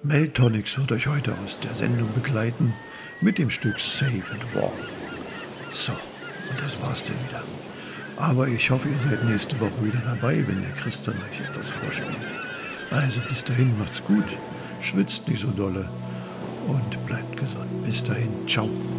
Meltonics wird euch heute aus der Sendung begleiten mit dem Stück Save and Walk. So, und das war's dann wieder. Aber ich hoffe, ihr seid nächste Woche wieder dabei, wenn der Christian euch etwas vorspielt. Also bis dahin, macht's gut, schwitzt nicht so dolle und bleibt gesund. Bis dahin, ciao.